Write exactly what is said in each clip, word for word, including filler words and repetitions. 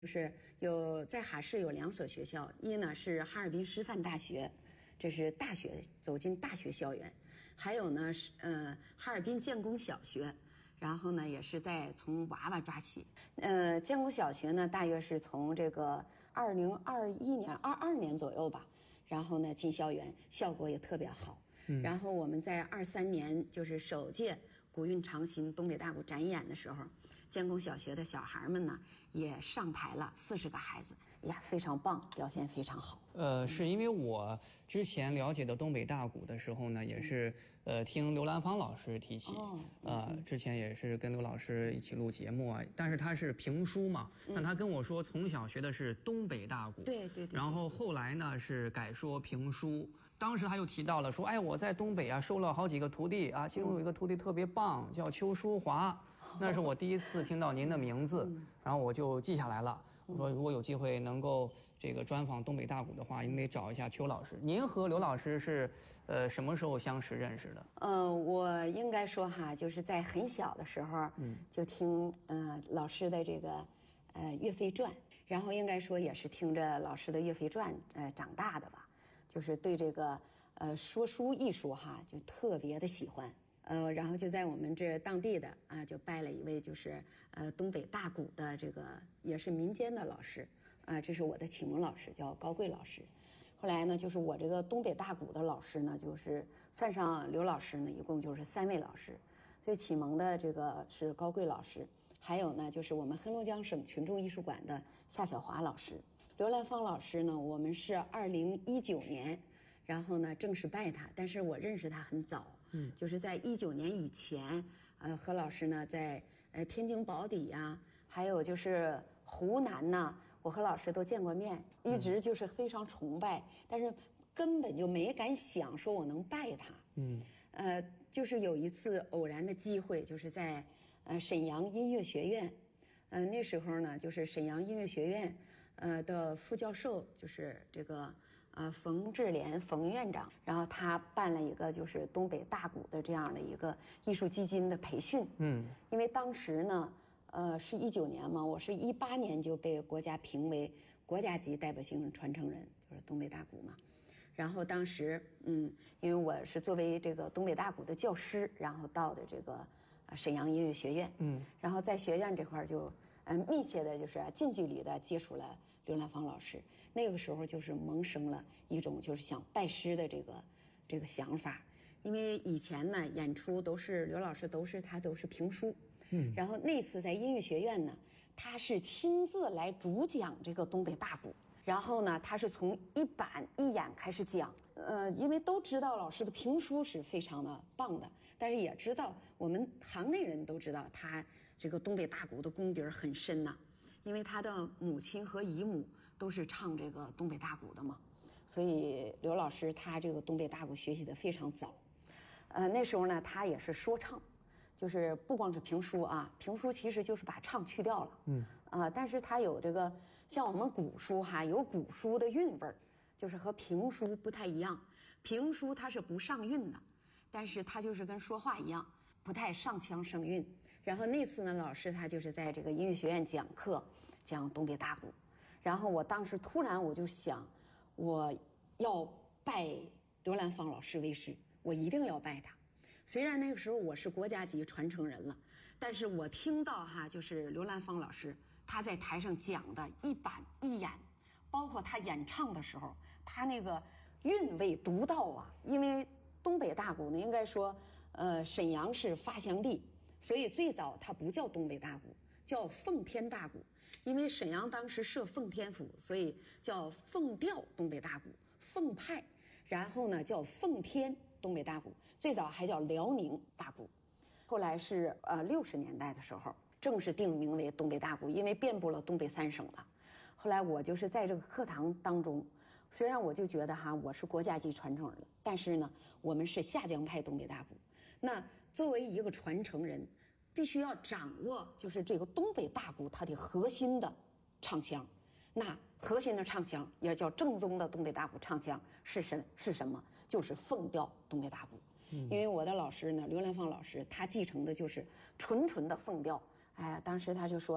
就是有在哈市有两所学校，一呢是哈尔滨师范大学，这是大学走进大学校园，还有呢是呃哈尔滨建工小学，然后呢也是在从娃娃抓起。呃，建工小学呢大约是从这个二零二一年、二二年左右吧，然后呢进校园，效果也特别好。嗯、然后我们在二三年就是首届古韵长新东北大鼓展演的时候，建工小学的小孩们呢也上台了，四十个孩子，哎呀，非常棒，表现非常好。 呃，是因为我之前了解的东北大鼓的时候呢，也是呃听刘兰芳老师提起， 哦、 呃，之前也是跟刘老师一起录节目啊，但是他是评书嘛，那、嗯、他跟我说从小学的是东北大鼓， 对对对， 然后后来呢是改说评书，当时他又提到了说，哎，我在东北啊收了好几个徒弟啊，其中有一个徒弟特别棒，叫邱淑华。那是我第一次听到您的名字，嗯、然后我就记下来了。我说如果有机会能够这个专访东北大鼓的话，应得找一下邱老师。您和刘老师是呃什么时候相识认识的？ 呃，我应该说哈，就是在很小的时候，嗯，就听呃老师的这个呃岳飞传，然后应该说也是听着老师的岳飞传呃长大的吧，就是对这个呃说书艺术哈就特别的喜欢。呃，然后就在我们这当地的啊，就拜了一位就是呃东北大鼓的这个也是民间的老师啊，这是我的启蒙老师，叫高贵老师。后来呢，就是我这个东北大鼓的老师呢，就是算上刘老师呢，一共就是三位老师。所以启蒙的这个是高贵老师，还有呢就是我们黑龙江省群众艺术馆的夏小华老师。刘兰芳老师呢，我们是二零一九年。然后呢，正式拜他，但是我认识他很早，嗯，就是在一九年以前，呃，何老师呢在呃天津宝坻呀，还有就是湖南呐，我和老师都见过面，一直就是非常崇拜，嗯、但是根本就没敢想说我能拜他，嗯，呃，就是有一次偶然的机会，就是在呃沈阳音乐学院，呃那时候呢，就是沈阳音乐学院呃的副教授就是这个。呃，冯志莲冯院长，然后他办了一个就是东北大鼓的这样的一个艺术基金的培训。嗯，因为当时呢，呃，是一九年嘛，我是一八年就被国家评为国家级代表性传承人，就是东北大鼓嘛。然后当时，嗯，因为我是作为这个东北大鼓的教师，然后到的这个呃沈阳音乐学院。嗯，然后在学院这块就嗯、呃、密切的就是近距离的接触了刘兰芳老师，那个时候就是萌生了一种就是想拜师的这个这个想法，因为以前呢演出都是刘老师都是他都是评书，嗯，然后那次在音乐学院呢，他是亲自来主讲这个东北大鼓，然后呢他是从一板一眼开始讲，呃，因为都知道老师的评书是非常的棒的，但是也知道我们行内人都知道他这个东北大鼓的功底儿很深呐。因为他的母亲和姨母都是唱这个东北大鼓的嘛，所以刘老师他这个东北大鼓学习的非常早。呃，那时候呢，他也是说唱，就是不光是评书啊，评书其实就是把唱去掉了，嗯，啊、呃，但是他有这个像我们古书哈，有古书的韵味儿，就是和评书不太一样。评书它是不上韵的，但是它就是跟说话一样。不太上腔上韵，然后那次呢，老师他就是在这个音乐学院讲课，讲东北大鼓，然后我当时突然我就想，我要拜刘兰芳老师为师，我一定要拜他。虽然那个时候我是国家级传承人了，但是我听到哈，就是刘兰芳老师他在台上讲的一板一眼，包括他演唱的时候，他那个韵味独到啊，因为东北大鼓呢，应该说。呃，沈阳是发祥地，所以最早它不叫东北大鼓，叫奉天大鼓。因为沈阳当时设奉天府，所以叫奉调东北大鼓，奉派，然后呢叫奉天东北大鼓，最早还叫辽宁大鼓。后来是呃六十年代的时候，正式定名为东北大鼓，因为遍布了东北三省了。后来我就是在这个课堂当中，虽然我就觉得哈我是国家级传承人，但是呢我们是下江派东北大鼓。那作为一个传承人，必须要掌握就是这个东北大鼓它的核心的唱腔。那核心的唱腔也叫正宗的东北大鼓唱腔是什是什么？就是奉调东北大鼓。因为我的老师呢，刘兰芳老师，他继承的就是纯纯的奉调。哎，当时他就说，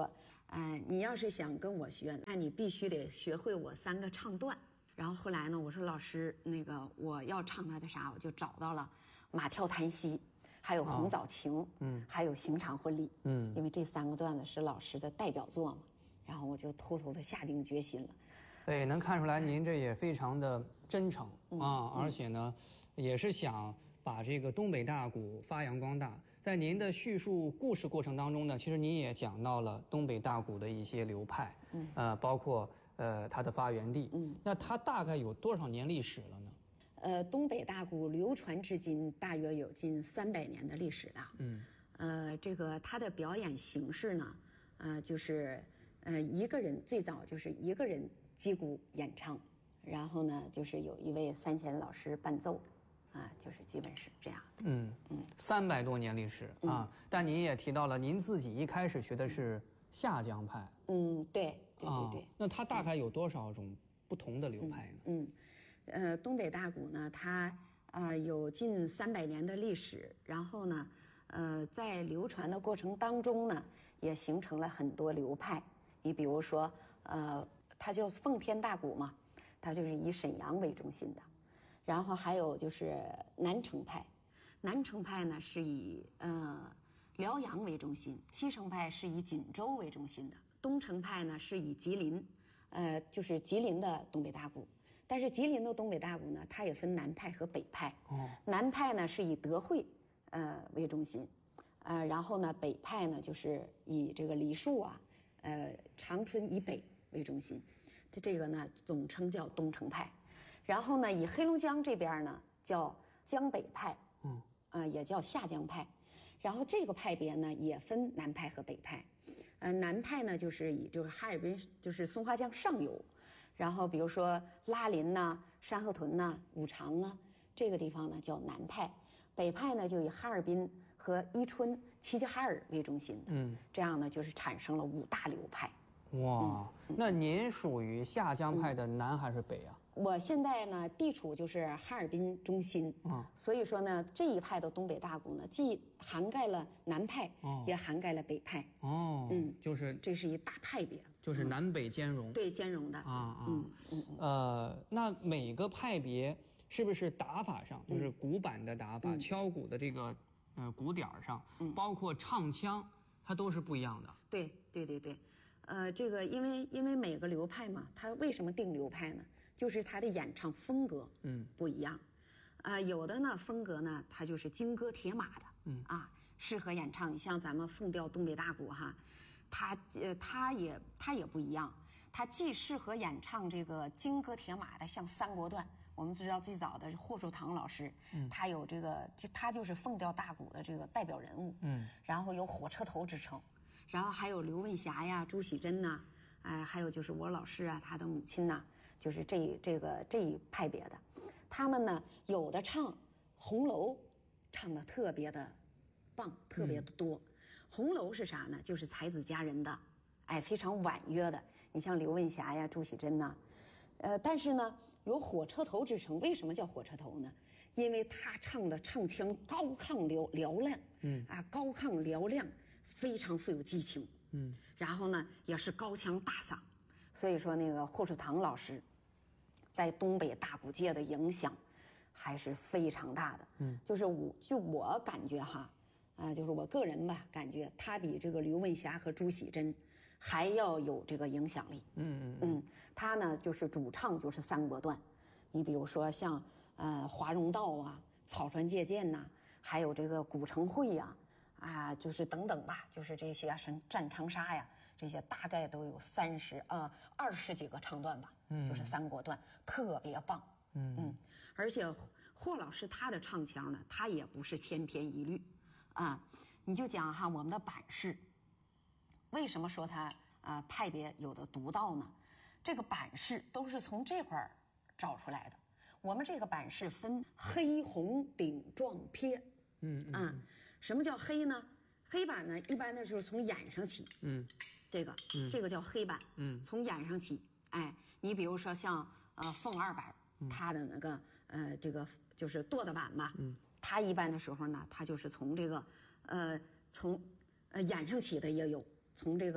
呃，你要是想跟我学，那你必须得学会我三个唱段。然后后来呢，我说老师，那个我要唱他的啥，我就找到了马跳檀溪，还有红枣情，嗯，还有刑场婚礼，嗯，因为这三个段子是老师的代表作嘛。然后我就偷偷的下定决心了。 对，能看出来您这也非常的真诚啊，而且呢，也是想把这个东北大鼓发扬光大。在您的叙述故事过程当中呢，其实您也讲到了东北大鼓的一些流派，嗯，呃，包括呃它的发源地，嗯，那它大概有多少年历史了呢？ 呃，东北大鼓流传至今大约有近三百年的历史了，嗯，呃，这个它的表演形式呢，呃，就是呃一个人最早就是一个人击鼓演唱，然后呢，就是有一位三弦老师伴奏。啊，就是基本是这样的。 嗯嗯，三百多年历史啊，但您也提到了您自己一开始学的是下江派。 嗯，对对对对。 那它大概有多少种不同的流派呢？ 嗯，呃，东北大鼓呢，它呃有近三百年的历史，然后呢，呃，在流传的过程当中呢，也形成了很多流派。你比如说，呃，它叫奉天大鼓嘛，它就是以沈阳为中心的。然后还有就是南城派，南城派呢是以呃辽阳为中心，西城派是以锦州为中心的，东城派呢是以吉林，呃就是吉林的东北大鼓。但是吉林的东北大鼓呢，它也分南派和北派。哦。南派呢是以德惠呃为中心，呃然后呢北派呢就是以这个梨树啊，呃长春以北为中心，这这个呢总称叫东城派。然后呢，以黑龙江这边呢叫江北派，嗯，呃，也叫下江派。然后这个派别呢也分南派和北派，呃，南派呢就是以就是哈尔滨就是松花江上游，然后比如说拉林呐、山河屯呐、五常啊这个地方呢叫南派，北派呢就以哈尔滨和伊春、齐齐哈尔为中心的，嗯，这样呢就是产生了五大流派。 哇，嗯、那您属于下江派的南还是北啊？ 我现在呢，地处就是哈尔滨中心，啊，所以说呢，这一派的东北大鼓呢，既涵盖了南派，哦，也涵盖了北派， 哦，嗯，就是这是一大派别， 就是南北兼容， 对，兼容的， 啊啊，嗯嗯，呃，那每个派别是不是打法上，就是鼓板的打法、敲鼓的这个呃鼓点上，包括唱腔，它都是不一样的？ 对对对对，呃，这个因为因为每个流派嘛，它为什么定流派呢？就是他的演唱风格，嗯，不一样，啊、呃，有的呢风格呢，它就是金戈铁马的，嗯啊，适合演唱。你像咱们凤调东北大鼓哈，它呃它也它也不一样，它既适合演唱这个金戈铁马的，像三国段，我们知道最早的是霍树堂老师，嗯，他有这个就他就是凤调大鼓的这个代表人物，嗯，然后有火车头之称，然后还有刘问霞呀、朱喜珍呐，哎、呃，还有就是我老师啊，他的母亲呐。就是这这个这一派别的，他们呢有的唱红楼，唱的特别的棒，特别的多。嗯、红楼是啥呢？就是才子佳人的，哎，非常婉约的。你像刘问霞呀、朱喜珍呐，呃，但是呢有火车头之称。为什么叫火车头呢？因为他唱的唱腔高亢嘹嘹亮，嗯啊，高亢嘹亮，非常富有激情，嗯，然后呢也是高腔大嗓。所以说，那个霍树堂老师，在东北大鼓界的影响还是非常大的。嗯，就是我就我感觉哈，啊、呃，就是我个人吧，感觉他比这个刘问霞和朱喜珍还要有这个影响力。嗯嗯嗯，他呢就是主唱就是三国段，你比如说像呃华容道啊、草船借箭呐、啊，还有这个古城会呀、啊，啊，就是等等吧，就是这些什么战长沙呀。这些大概都有三十呃二十几个唱段吧，嗯，就是三国段，特别棒，嗯嗯，而且霍老师他的唱腔呢，他也不是千篇一律，啊，你就讲哈我们的板式，为什么说它啊、呃、派别有的独到呢？这个板式都是从这块儿找出来的。我们这个板式分黑红顶撞撇，嗯嗯，啊，什么叫黑呢？黑板呢，一般的就是从眼上起，嗯。这个，嗯、这个叫黑板，嗯，从眼上起，哎，你比如说像呃凤二板，它的那个呃这个就是剁的板吧，嗯，它一般的时候呢，它就是从这个呃从呃眼上起的也有，从这个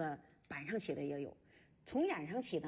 板上起的也有，从眼上起的。